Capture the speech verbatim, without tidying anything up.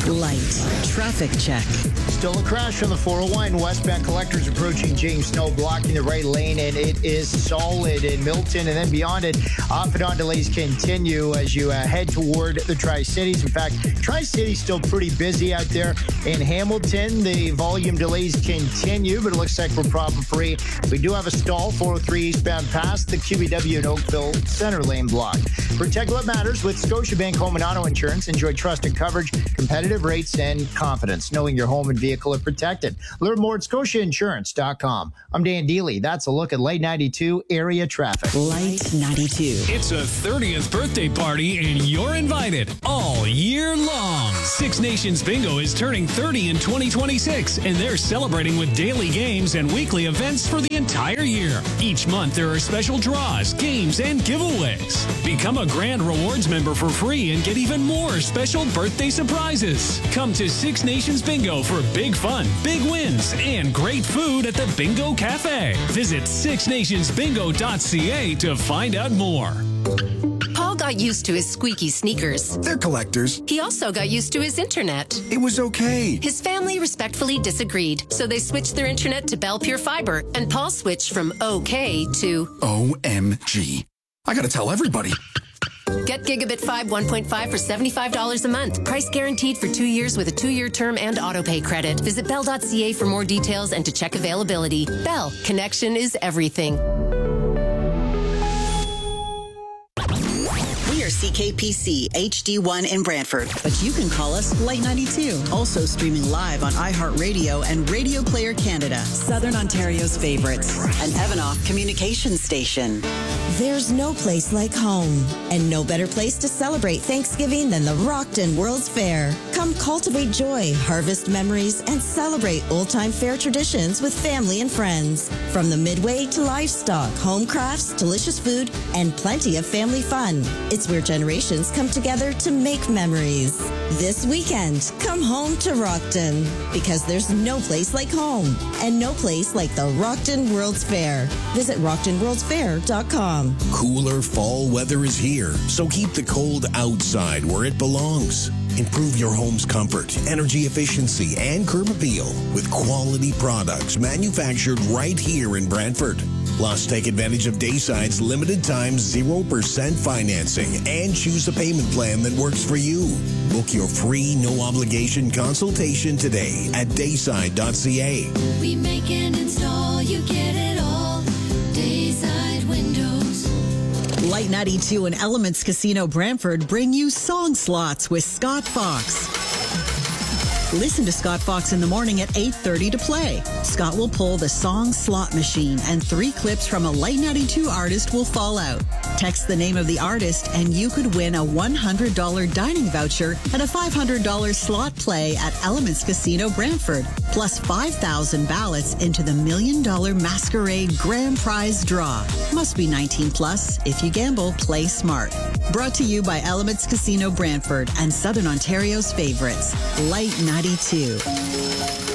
Light traffic check. Still a crash on the four oh one. Westbound collectors approaching James Snow, blocking the right lane, and it is solid in Milton. And then beyond it, off and on delays continue as you uh, head toward the Tri-Cities. In fact, Tri-Cities still pretty busy out there. In Hamilton, the volume delays continue, but it looks like we're problem-free. We do have a stall, four oh three eastbound past the Q B W and Oakville center lane block. Protect what matters with Scotiabank Home and Auto Insurance. Enjoy trusted coverage, competitive rates, and confidence, knowing your home and vehicle are protected. Learn more at scotia insurance dot com. I'm Dan Deely. That's a look at Light ninety-two area traffic. Light ninety-two. It's a thirtieth birthday party, and you're invited all year long. Six Nations Bingo is turning thirty in twenty twenty-six, and they're celebrating with daily games and weekly events for the entire year. Each month, there are special draws, games, and giveaways. Become a Grand Rewards member for free and get even more special birthday surprises. Come to Six Nations Bingo for big fun, big wins, and great food at the Bingo Cafe. Visit six nations bingo dot c a to find out more. Paul got used to his squeaky sneakers. They're collectors. He also got used to his internet. It was okay. His family respectfully disagreed, so they switched their internet to Bell Pure Fiber, and Paul switched from okay to O M G. I gotta tell everybody. Get Gigabit five one point five for seventy-five dollars a month. Price guaranteed for two years with a two-year term and autopay credit. Visit bell dot c a for more details and to check availability. Bell, connection is everything. We are C K P C H D one in Brantford, but you can call us Light ninety-two. Also streaming live on iHeartRadio and Radio Player Canada, Southern Ontario's favorites, an Evanoff communications station. There's no place like home, and no better place to celebrate Thanksgiving than the Rockton World's Fair. Come cultivate joy, harvest memories, and celebrate old-time fair traditions with family and friends. From the midway to livestock, home crafts, delicious food, and plenty of family fun. It's where generations come together to make memories. This weekend, come home to Rockton, because there's no place like home, and no place like the Rockton World's Fair. Visit rockton world's fair dot com. Cooler fall weather is here, so keep the cold outside where it belongs. Improve your home's comfort, energy efficiency, and curb appeal with quality products manufactured right here in Brantford. Plus, take advantage of Dayside's limited time zero percent financing and choose a payment plan that works for you. Book your free, no-obligation consultation today at dayside dot c a. We make and install, you get it all. Dayside Windows. Light ninety-two and Elements Casino Brantford bring you Song Slots with Scott Fox. Listen to Scott Fox in the morning at eight thirty to play. Scott will pull the song slot machine and three clips from a Light ninety-two artist will fall out. Text the name of the artist and you could win a one hundred dollars dining voucher and a five hundred dollars slot play at Elements Casino Brantford, plus five thousand ballots into the Million Dollar Masquerade Grand Prize draw. Must be nineteen plus. If you gamble, play smart. Brought to you by Elements Casino Brantford and Southern Ontario's favorites, Light ninety-two.